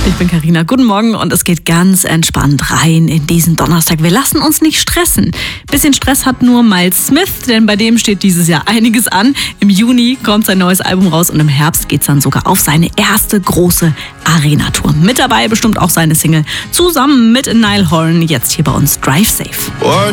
Ich bin Carina. Guten Morgen und es geht ganz entspannt rein in diesen Donnerstag. Wir lassen uns nicht stressen. Bisschen Stress hat nur Miles Smith, denn bei dem steht dieses Jahr einiges an. Im Juni kommt sein neues Album raus und im Herbst geht's dann sogar auf seine erste große Arena-Tour. Mit dabei bestimmt auch seine Single zusammen mit Niall Horan, jetzt hier bei uns Drive Safe.